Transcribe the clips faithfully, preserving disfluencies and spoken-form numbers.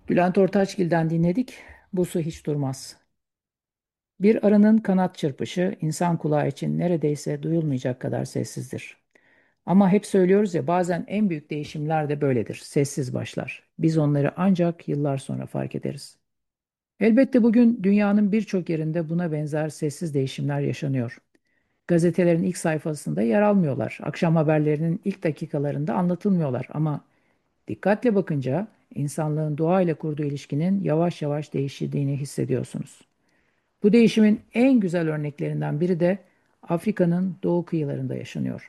Bülent Ortaçgil'den dinledik. Bu su hiç durmaz. Bir arının kanat çırpışı insan kulağı için neredeyse duyulmayacak kadar sessizdir. Ama hep söylüyoruz ya bazen en büyük değişimler de böyledir. Sessiz başlar. Biz onları ancak yıllar sonra fark ederiz. Elbette bugün dünyanın birçok yerinde buna benzer sessiz değişimler yaşanıyor. Gazetelerin ilk sayfasında yer almıyorlar. Akşam haberlerinin ilk dakikalarında anlatılmıyorlar ama dikkatle bakınca insanlığın doğayla kurduğu ilişkinin yavaş yavaş değiştiğini hissediyorsunuz. Bu değişimin en güzel örneklerinden biri de Afrika'nın doğu kıyılarında yaşanıyor.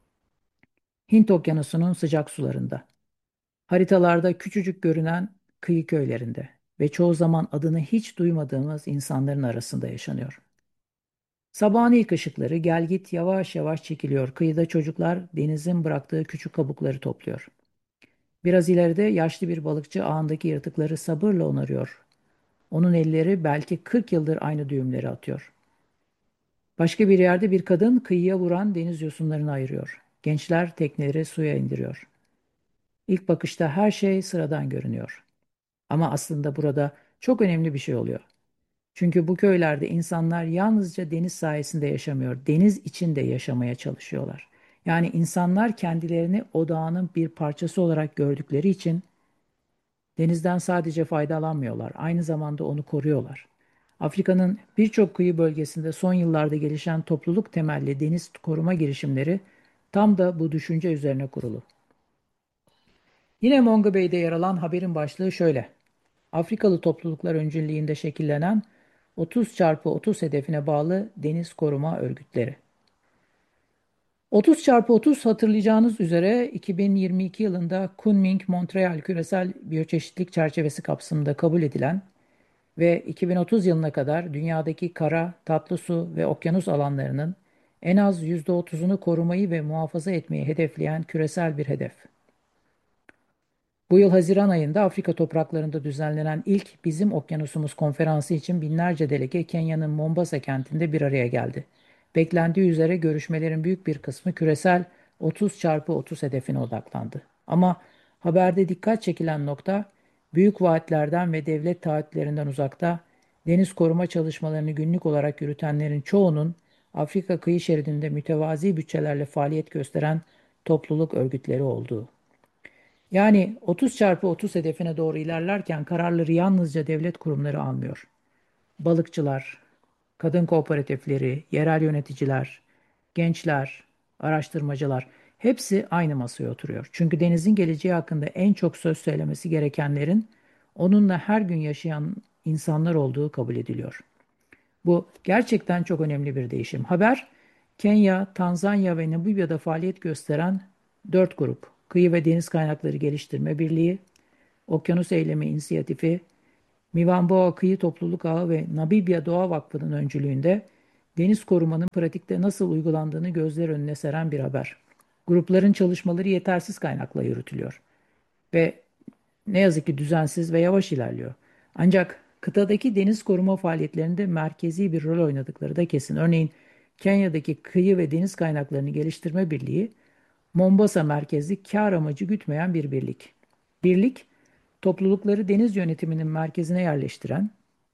Hint Okyanusu'nun sıcak sularında, haritalarda küçücük görünen kıyı köylerinde ve çoğu zaman adını hiç duymadığımız insanların arasında yaşanıyor. Sabahın ilk ışıkları gel git yavaş yavaş çekiliyor. Kıyıda çocuklar denizin bıraktığı küçük kabukları topluyor. Biraz ileride yaşlı bir balıkçı ağındaki yırtıkları sabırla onarıyor. Onun elleri belki kırk yıldır aynı düğümleri atıyor. Başka bir yerde bir kadın kıyıya vuran deniz yosunlarını ayırıyor. Gençler tekneleri suya indiriyor. İlk bakışta her şey sıradan görünüyor. Ama aslında burada çok önemli bir şey oluyor. Çünkü bu köylerde insanlar yalnızca deniz sayesinde yaşamıyor, deniz içinde yaşamaya çalışıyorlar. Yani insanlar kendilerini odağının bir parçası olarak gördükleri için denizden sadece faydalanmıyorlar, aynı zamanda onu koruyorlar. Afrika'nın birçok kıyı bölgesinde son yıllarda gelişen topluluk temelli deniz koruma girişimleri tam da bu düşünce üzerine kurulu. Yine Mongabey'de yer alan haberin başlığı şöyle: Afrikalı topluluklar öncülüğünde şekillenen otuz çarpı otuz hedefine bağlı deniz koruma örgütleri. otuz çarpı otuz hatırlayacağınız üzere iki bin yirmi iki yılında Kunming-Montreal Küresel Biyoçeşitlilik Çerçevesi kapsamında kabul edilen ve iki bin otuz yılına kadar dünyadaki kara, tatlı su ve okyanus alanlarının en az yüzde otuzunu korumayı ve muhafaza etmeyi hedefleyen küresel bir hedef. Bu yıl Haziran ayında Afrika topraklarında düzenlenen ilk Bizim Okyanusumuz konferansı için binlerce delege Kenya'nın Mombasa kentinde bir araya geldi. Beklendiği üzere görüşmelerin büyük bir kısmı küresel otuz çarpı otuz hedefine odaklandı. Ama haberde dikkat çekilen nokta büyük vaatlerden ve devlet taahhütlerinden uzakta deniz koruma çalışmalarını günlük olarak yürütenlerin çoğunun Afrika kıyı şeridinde mütevazi bütçelerle faaliyet gösteren topluluk örgütleri olduğu. Yani otuz çarpı otuz hedefine doğru ilerlerken kararları yalnızca devlet kurumları almıyor. Balıkçılar, kadın kooperatifleri, yerel yöneticiler, gençler, araştırmacılar hepsi aynı masaya oturuyor. Çünkü denizin geleceği hakkında en çok söz söylemesi gerekenlerin onunla her gün yaşayan insanlar olduğu kabul ediliyor. Bu gerçekten çok önemli bir değişim. Haber, Kenya, Tanzanya ve Namibya'da faaliyet gösteren dört grup, Kıyı ve Deniz Kaynakları Geliştirme Birliği, Okyanus Eylemi İnisiyatifi, Mivamboa Kıyı Topluluk Ağı ve Namibya Doğa Vakfı'nın öncülüğünde deniz korumanın pratikte nasıl uygulandığını gözler önüne seren bir haber. Grupların çalışmaları yetersiz kaynakla yürütülüyor ve ne yazık ki düzensiz ve yavaş ilerliyor. Ancak kıtadaki deniz koruma faaliyetlerinde merkezi bir rol oynadıkları da kesin. Örneğin Kenya'daki Kıyı ve Deniz Kaynaklarını Geliştirme Birliği, Mombasa merkezli kar amacı gütmeyen bir birlik. Birlik, toplulukları deniz yönetiminin merkezine yerleştiren,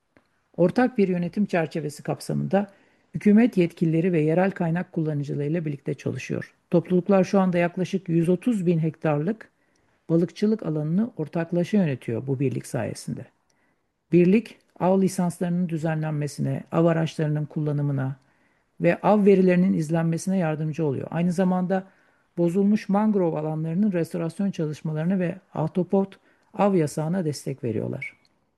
ortak bir yönetim çerçevesi kapsamında hükümet yetkilileri ve yerel kaynak kullanıcılarıyla birlikte çalışıyor. Topluluklar şu anda yaklaşık yüz otuz bin hektarlık balıkçılık alanını ortaklaşa yönetiyor bu birlik sayesinde. Birlik, av lisanslarının düzenlenmesine, av araçlarının kullanımına ve av verilerinin izlenmesine yardımcı oluyor. Aynı zamanda bozulmuş mangrove alanlarının restorasyon çalışmalarına ve ahtapot av yasağına destek veriyorlar.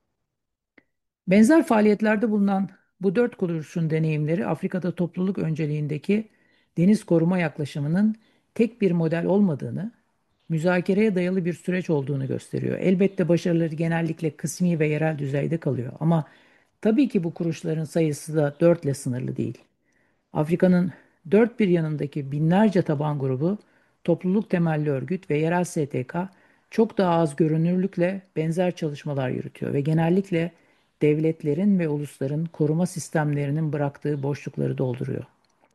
Benzer faaliyetlerde bulunan bu dört kuruluşun deneyimleri Afrika'da topluluk önceliğindeki deniz koruma yaklaşımının tek bir model olmadığını, müzakereye dayalı bir süreç olduğunu gösteriyor. Elbette başarıları genellikle kısmi ve yerel düzeyde kalıyor ama tabii ki bu kuruluşların sayısı da dörtle sınırlı değil. Afrika'nın dört bir yanındaki binlerce taban grubu, topluluk temelli örgüt ve yerel S T K çok daha az görünürlükle benzer çalışmalar yürütüyor ve genellikle devletlerin ve ulusların koruma sistemlerinin bıraktığı boşlukları dolduruyor.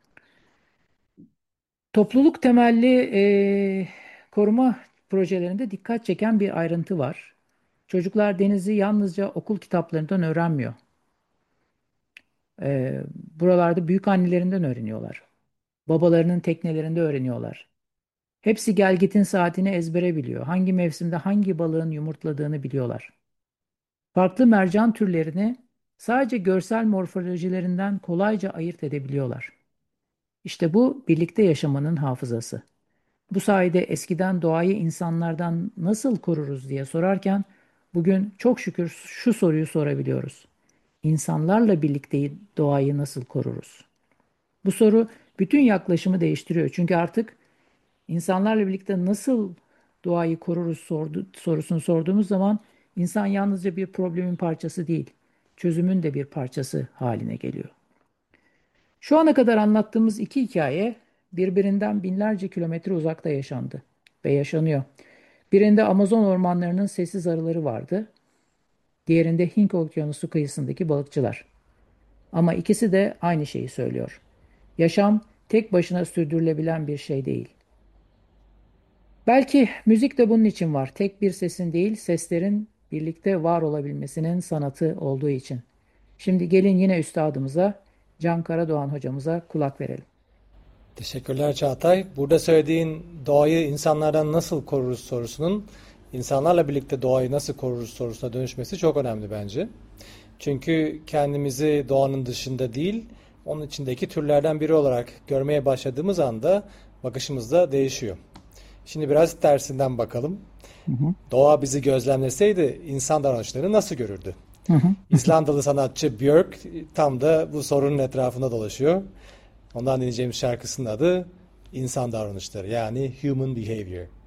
Topluluk temelli eee, koruma projelerinde dikkat çeken bir ayrıntı var. Çocuklar denizi yalnızca okul kitaplarından öğrenmiyor. Ee, buralarda büyük annelerinden öğreniyorlar. Babalarının teknelerinde öğreniyorlar. Hepsi gelgitin saatini ezbere biliyor. Hangi mevsimde hangi balığın yumurtladığını biliyorlar. Farklı mercan türlerini sadece görsel morfolojilerinden kolayca ayırt edebiliyorlar. İşte bu birlikte yaşamanın hafızası. Bu sayede eskiden doğayı insanlardan nasıl koruruz diye sorarken bugün çok şükür şu soruyu sorabiliyoruz. İnsanlarla birlikte doğayı nasıl koruruz? Bu soru bütün yaklaşımı değiştiriyor. Çünkü artık insanlarla birlikte nasıl doğayı koruruz sordu, sorusunu sorduğumuz zaman insan yalnızca bir problemin parçası değil, çözümün de bir parçası haline geliyor. Şu ana kadar anlattığımız iki hikaye birbirinden binlerce kilometre uzakta yaşandı ve yaşanıyor. Birinde Amazon ormanlarının sessiz arıları vardı, diğerinde Hint Okyanusu kıyısındaki balıkçılar. Ama ikisi de aynı şeyi söylüyor. Yaşam tek başına sürdürülebilen bir şey değil. Belki müzik de bunun için var. Tek bir sesin değil, seslerin birlikte var olabilmesinin sanatı olduğu için. Şimdi gelin yine üstadımıza, Can Karadoğan hocamıza kulak verelim. Teşekkürler Çağatay. Burada söylediğin doğayı insanlardan nasıl koruruz sorusunun insanlarla birlikte doğayı nasıl koruruz sorusuna dönüşmesi çok önemli bence. Çünkü kendimizi doğanın dışında değil, onun içindeki türlerden biri olarak görmeye başladığımız anda bakışımız da değişiyor. Şimdi biraz tersinden bakalım. Hı hı. Doğa bizi gözlemleseydi insan davranışlarını nasıl görürdü? Hı hı. İzlandalı sanatçı Björk tam da bu sorunun etrafında dolaşıyor. Ondan dinleyeceğimiz şarkısının adı İnsan Davranışları, yani Human Behavior.